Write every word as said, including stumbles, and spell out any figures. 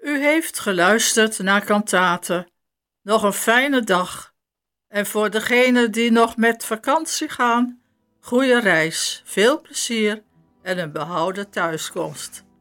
U heeft geluisterd naar Kantate. Nog een fijne dag. En voor degenen die nog met vakantie gaan, goede reis, veel plezier en een behouden thuiskomst.